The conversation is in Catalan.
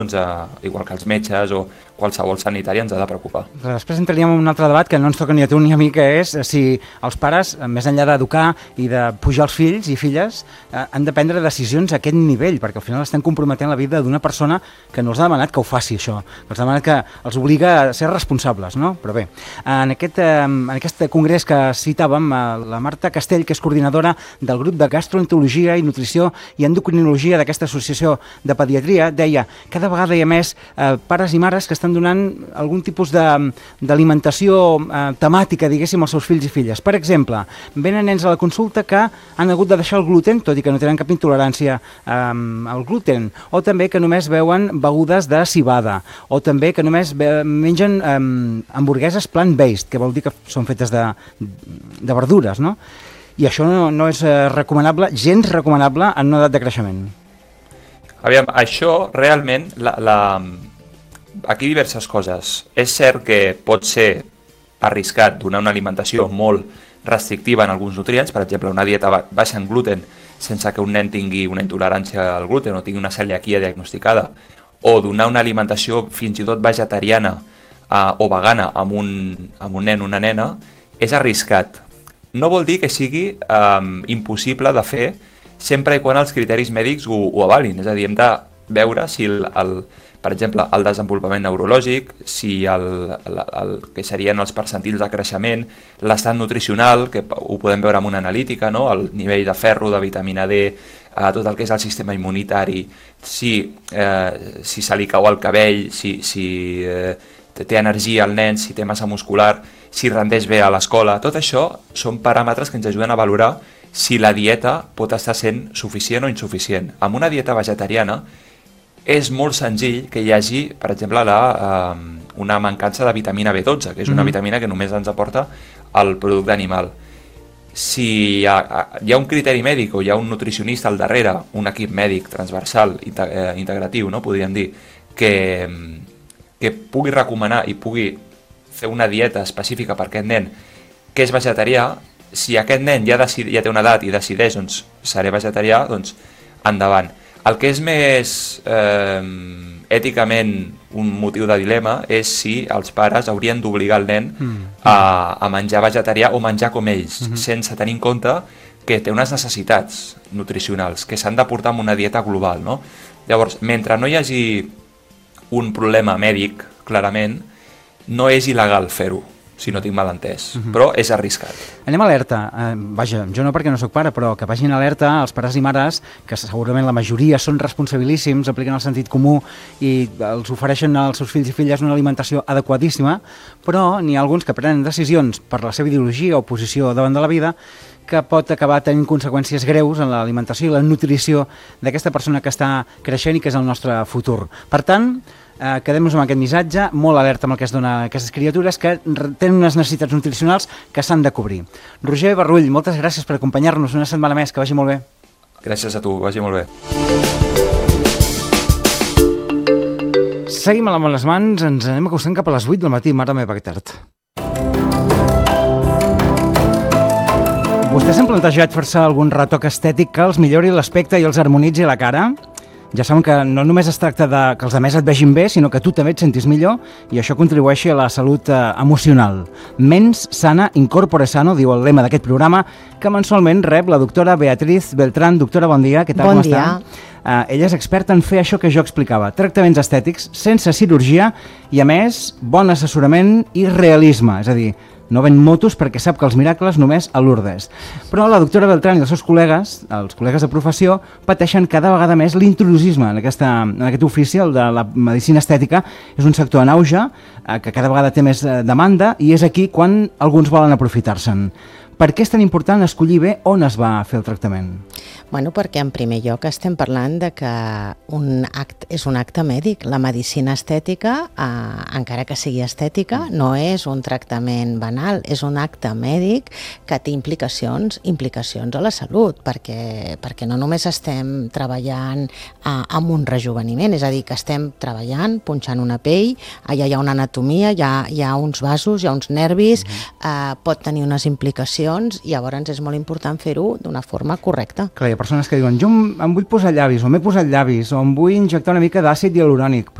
igual que els metges o qualsevol sanitari ens ha de preocupar. Però després entraríem en un altre debat que no ens toca ni a tu ni a mi, que és si els pares, més enllà d'educar i de pujar els fills i filles, han de prendre decisions a aquest nivell, perquè al final estan comprometent la vida d'una persona que no els ha demanat que ho faci, això, que els ha demanat que els obliga a ser responsables, no? Però bé, en aquest congrés que citàvem, la Marta Castell, que és coordinadora del grup de gastroenterologia i nutrició i endocrinologia d'aquesta associació de pediatria, deia: cada vegada hi ha més pares i mares que estan donant algun tipus d'alimentació temàtica, diguéssim, als seus fills i filles. Per exemple, venen nens a la consulta que han hagut de deixar el gluten, tot i que no tenen cap intolerància al gluten, o també que només beuen begudes de civada, o també que només mengen hamburgueses plant-based, que vol dir que són fetes de verdures, no? I això no és recomanable, gens recomanable en una edat de creixement. Aviam, això realment, aquí diverses coses. És cert que pot ser arriscat donar una alimentació molt restrictiva en alguns nutrients, per exemple, una dieta baixa en gluten sense que un nen tingui una intolerància al gluten o tingui una celiaquia diagnosticada, o donar una alimentació fins i tot vegetariana o vegana amb un nen o una nena, és arriscat. No vol dir que sigui impossible de fer sempre i quan els criteris mèdics ho avalin. És a dir, hem de veure si, per exemple, el desenvolupament neurològic, si el que serien els percentils de creixement, l'estat nutricional, que ho podem veure amb una analítica, no? El nivell de ferro, de vitamina D, tot el que és el sistema immunitari, si se li cau el cabell, si té energia el nen, si té massa muscular, si rendeix bé a l'escola. Tot això són paràmetres que ens ajuden a valorar si la dieta pot estar sent suficient o insuficient. Amb una dieta vegetariana és molt senzill que hi hagi, per exemple, una mancança de vitamina B12, que és una vitamina que només ens aporta el producte animal. Si hi ha un criteri mèdic o hi ha un nutricionista al darrere, un equip mèdic transversal, integratiu, no? Podríem dir, que pugui recomanar i pugui fer una dieta específica per aquest nen que és vegetarià, si aquest nen ja té una edat i decideix, doncs, seré vegetarià, doncs, endavant. El que és més èticament un motiu de dilema és si els pares haurien d'obligar el nen a menjar vegetarià o menjar com ells, sense tenir en compte que té unes necessitats nutricionals que s'han de portar amb una dieta global, no? Llavors, mentre no hi hagi un problema mèdic, clarament, no és il·legal fer-ho, si no tinc mal entès, però és arriscat. Anem alerta, vaja, jo no perquè no sóc pare, però que vagin alerta als pares i mares, que segurament la majoria són responsabilíssims, apliquen el sentit comú i els ofereixen als seus fills i filles una alimentació adequadíssima, però n'hi ha alguns que prenen decisions per la seva ideologia o posició davant de la vida que pot acabar tenint conseqüències greus en l'alimentació i la nutrició d'aquesta persona que està creixent i que és el nostre futur. Per tant, quedem-nos amb aquest missatge, molt alerta amb el que es dona a aquestes criatures que tenen unes necessitats nutricionals que s'han de cobrir. Roger Barrull, moltes gràcies per acompanyar-nos una setmana més, que vagi molt bé. Gràcies a tu, vagi molt bé. Seguim amb les mans, ens anem acostant cap a les 8 del matí, mare meva, que tard. Vostès han plantejat fer-se algun retoc estètic que els millori l'aspecte i els harmonitzi la cara? Ja saben que no només es tracta de que els altres et vegin bé, sinó que tu també et sentis millor i això contribueixi a la salut emocional. Mens sana, incorpore sano, diu el lema d'aquest programa, que mensualment rep la doctora Beatriz Beltrán. Doctora, bon dia, què tal, com està? Bon dia. Ella és experta en fer això que jo explicava, tractaments estètics sense cirurgia i, a més, bon assessorament i realisme, és a dir, no ven motos perquè sap que els miracles només a Lourdes. Però la doctora Beltrán i els seus col·legues, els col·legues de professió, pateixen cada vegada més l'intrusisme en aquest ofici, el de la medicina estètica. És un sector en auge, que cada vegada té més demanda i és aquí quan alguns volen aprofitar-se'n. Per què és tan important escollir bé on es va fer el tractament? Bueno, perquè en primer lloc estem parlant de que és un acte mèdic. La medicina estètica, encara que sigui estètica, no és un tractament banal, és un acte mèdic que té implicacions a la salut, perquè no només estem treballant amb un rejuveniment, és a dir, que estem treballant, punxant una pell, allà hi ha una anatomia, hi ha uns vasos, hi ha uns nervis, pot tenir unes implicacions decisions, llavors és molt important fer-ho d'una forma correcta. Clar, hi ha persones que diuen, jo em vull posar llavis, o m'he posat llavis, o em vull injectar una mica d'àcid hialurònic,